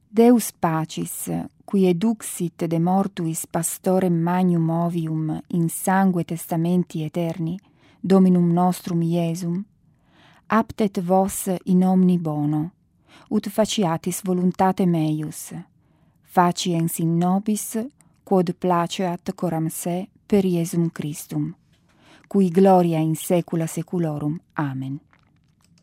Deus pacis, qui eduxit de mortuis pastorem magnum ovium in sangue testamenti eterni, Dominum nostrum Iesum, aptet vos in omni bono, ut faciatis voluntatem eius, faciens in nobis, quod placeat coram se per Iesum Christum, cui gloria in saecula saeculorum. Amen.